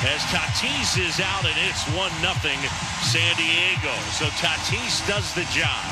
as Tatis is out, and it's 1-0 San Diego. So Tatis does the job.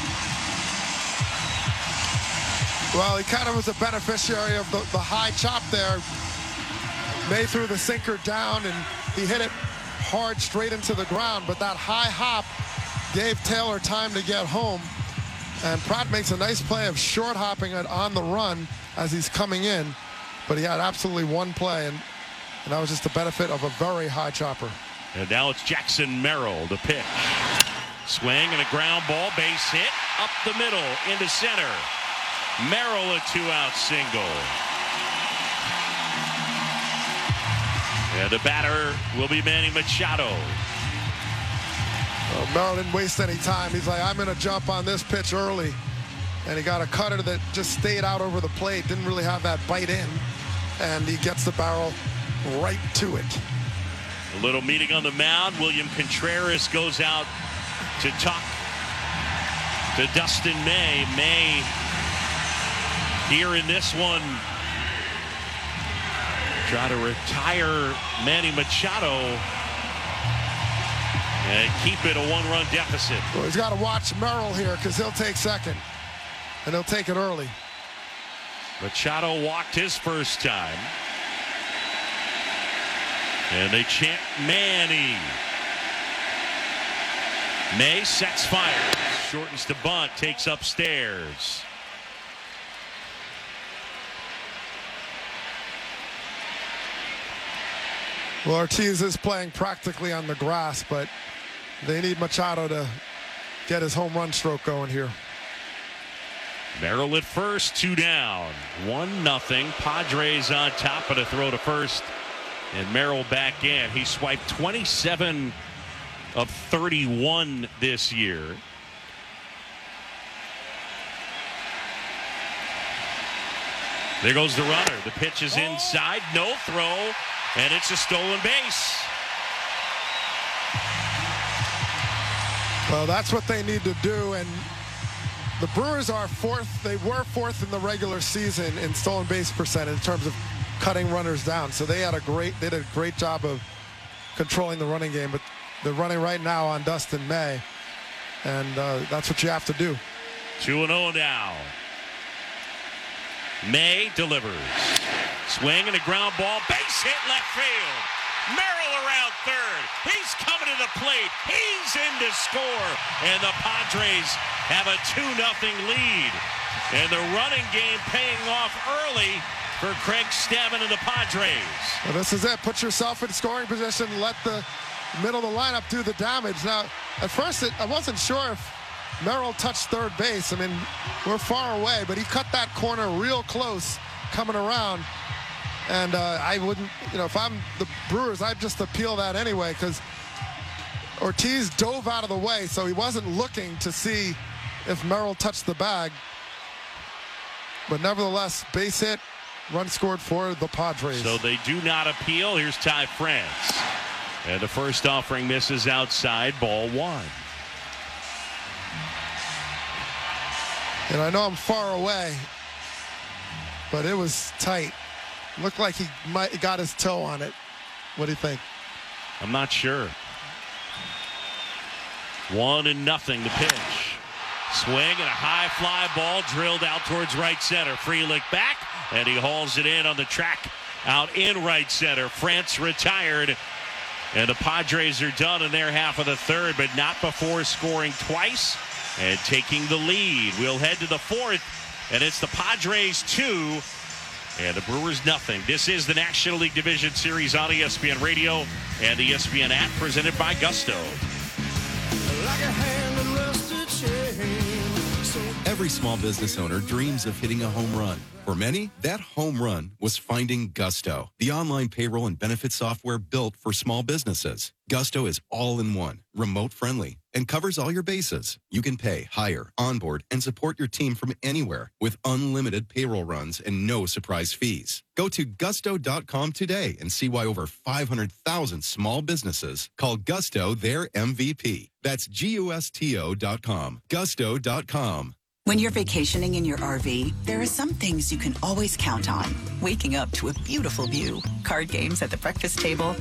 Well, he kind of was a beneficiary of the high chop there. May threw the sinker down, and he hit it hard straight into the ground, but that high hop gave Taylor time to get home. And Pratt makes a nice play of short hopping it on the run as he's coming in, but he had absolutely one play, and that was just the benefit of a very high chopper. And now it's Jackson Merrill, the pitch. Swing and a ground ball, base hit, up the middle, into center. Merrill, a 2-out single. And the batter will be Manny Machado. Well, Merrill didn't waste any time. He's like, I'm going to jump on this pitch early. And he got a cutter that just stayed out over the plate, didn't really have that bite in. And he gets the barrel right to it. A little meeting on the mound. William Contreras goes out to talk to Dustin May. May here in this one try to retire Manny Machado and keep it a 1-run deficit. Well, he's got to watch Merrill here because he'll take second, and he'll take it early. Machado walked his first time. And they chant Manny. May sets fire. Shortens to bunt. Takes upstairs. Well, Ortiz is playing practically on the grass, but they need Machado to get his home run stroke going here. Merrill at first, 2 down. 1-0. Padres on top of the throw to first. And Merrill back in. He swiped 27 of 31 this year. There goes the runner. The pitch is inside. No throw. And it's a stolen base. Well, that's what they need to do. And the Brewers are fourth. They were fourth in the regular season in stolen base percentage in terms of cutting runners down. So they did a great job of controlling the running game. But they're running right now on Dustin May. And that's what you have to do. 2-0 now. May delivers. Swing and a ground ball. Base hit left field. Merrill around third. He's coming to the plate. He's in to score. And the Padres have a 2-0 lead. And the running game paying off early for Craig Stammen and the Padres. Well, this is it. Put yourself in scoring position. Let the middle of the lineup do the damage. Now, at first, I wasn't sure if Merrill touched third base. I mean, we're far away, but he cut that corner real close coming around. And I wouldn't, if I'm the Brewers, I'd just appeal that anyway because Ortiz dove out of the way, so he wasn't looking to see if Merrill touched the bag. But nevertheless, base hit, run scored for the Padres. So they do not appeal. Here's Ty France. And the first offering misses outside, ball 1. And I know I'm far away, but it was tight. Looked like he might got his toe on it. What do you think? I'm not sure. 1-0 the pitch. Swing and a high fly ball drilled out towards right center. Frelick back, and he hauls it in on the track out in right center. France retired, and the Padres are done in their half of the third, but not before scoring twice and taking the lead. We'll head to the fourth, and it's the Padres 2 and the Brewers 0. This is the National League Division Series on ESPN Radio and the ESPN app, presented by Gusto. Every small business owner dreams of hitting a home run. For many, that home run was finding Gusto, the online payroll and benefit software built for small businesses. Gusto is all-in-one, remote-friendly, and covers all your bases. You can pay, hire, onboard, and support your team from anywhere with unlimited payroll runs and no surprise fees. Go to gusto.com today and see why over 500,000 small businesses call Gusto their MVP. That's GUSTO.com. Gusto.com. When you're vacationing in your RV, there are some things you can always count on. Waking up to a beautiful view, card games at the breakfast table,